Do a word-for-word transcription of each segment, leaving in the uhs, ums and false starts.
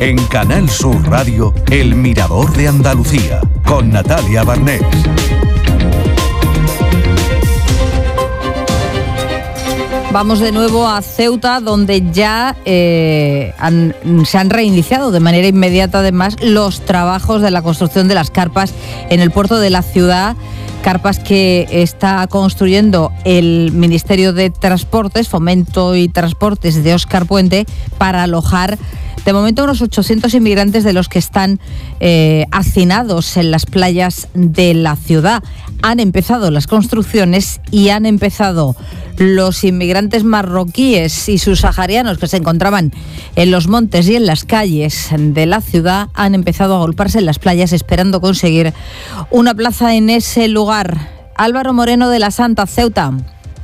En Canal Sur Radio, El Mirador de Andalucía, con Natalia Barnés. Vamos de nuevo a Ceuta, donde ya eh, han, se han reiniciado de manera inmediata, además, los trabajos de la construcción de las carpas en el puerto de la ciudad. Carpas que está construyendo el Ministerio de Transportes, Fomento y Transportes de Óscar Puente, para alojar de momento unos ochocientos inmigrantes de los que están eh, hacinados en las playas de la ciudad. Han empezado las construcciones y han empezado los inmigrantes marroquíes y subsaharianos que se encontraban en los montes y en las calles de la ciudad. Han empezado a agolparse en las playas esperando conseguir una plaza en ese lugar. Álvaro Moreno de la Santa, Ceuta.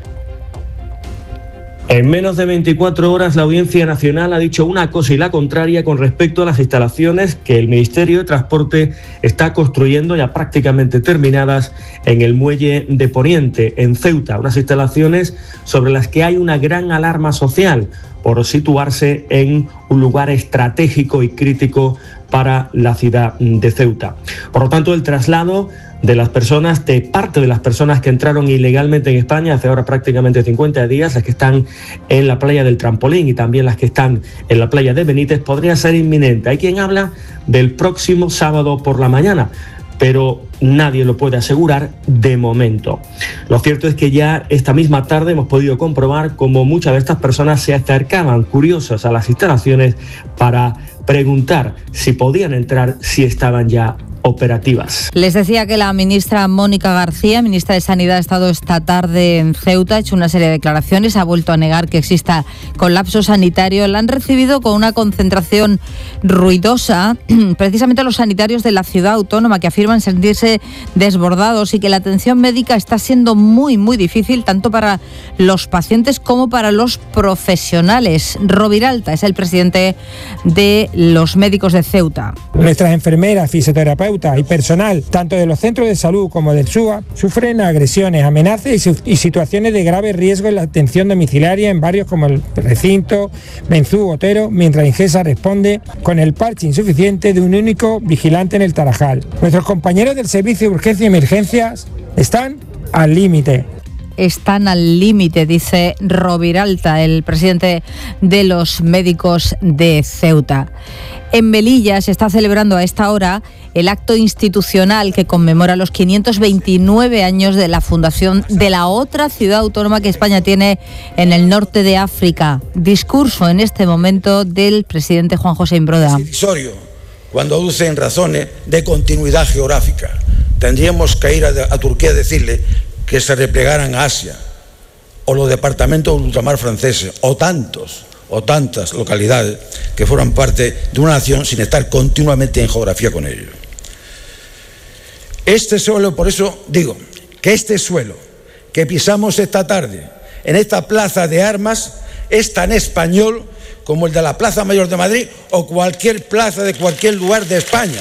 En menos de veinticuatro horas, la Audiencia Nacional ha dicho una cosa y la contraria con respecto a las instalaciones que el Ministerio de Transporte está construyendo, ya prácticamente terminadas, en el muelle de Poniente, en Ceuta. Unas instalaciones sobre las que hay una gran alarma social por situarse en un lugar estratégico y crítico para la ciudad de Ceuta. Por lo tanto, el traslado de las personas, de parte de las personas que entraron ilegalmente en España hace ahora prácticamente cincuenta días, las que están en la playa del Trampolín y también las que están en la playa de Benítez, podría ser inminente. Hay quien habla del próximo sábado por la mañana, pero nadie lo puede asegurar de momento. Lo cierto es que ya esta misma tarde hemos podido comprobar cómo muchas de estas personas se acercaban curiosas a las instalaciones para preguntar si podían entrar, si estaban ya operativas. Les decía que la ministra Mónica García, ministra de Sanidad, ha estado esta tarde en Ceuta, ha hecho una serie de declaraciones, ha vuelto a negar que exista colapso sanitario. La han recibido con una concentración ruidosa, precisamente los sanitarios de la ciudad autónoma, que afirman sentirse desbordados y que la atención médica está siendo muy, muy difícil, tanto para los pacientes como para los profesionales. Roviralta es el presidente de los médicos de Ceuta. Nuestras enfermeras, fisioterapeutas y personal, tanto de los centros de salud como del S U A, sufren agresiones, amenazas y situaciones de grave riesgo en la atención domiciliaria en barrios como el Recinto, Benzú, Otero, mientras Ingesa responde con el parche insuficiente de un único vigilante en el Tarajal. Nuestros compañeros del Servicio de Urgencia y Emergencias están al límite. Están al límite, dice Roviralta, el presidente de los médicos de Ceuta. En Melilla se está celebrando a esta hora el acto institucional que conmemora los quinientos veintinueve años de la fundación de la otra ciudad autónoma que España tiene en el norte de África. Discurso en este momento del presidente Juan José Imbroda. Cuando aducen razones de continuidad geográfica, tendríamos que ir a, a Turquía a decirle que se replegaran a Asia, o los departamentos de ultramar franceses, o tantos, o tantas localidades que forman parte de una nación sin estar continuamente en geografía con ellos. Este suelo, por eso digo, que este suelo que pisamos esta tarde en esta plaza de armas es tan español como el de la Plaza Mayor de Madrid o cualquier plaza de cualquier lugar de España.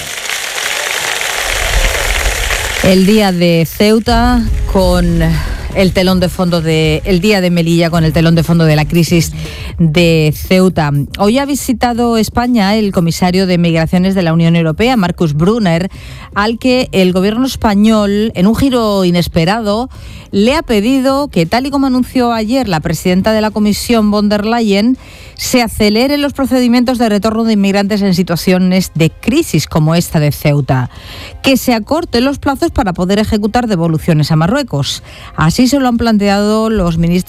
El día de Ceuta con el telón de fondo de el día de Melilla con el telón de fondo de la crisis de Ceuta. Hoy ha visitado España el comisario de Migraciones de la Unión Europea, Markus Brunner, al que el gobierno español, en un giro inesperado, le ha pedido que, tal y como anunció ayer la presidenta de la Comisión, von der Leyen, se aceleren los procedimientos de retorno de inmigrantes en situaciones de crisis como esta de Ceuta, que se acorten los plazos para poder ejecutar devoluciones a Marruecos. Así se lo han planteado los ministros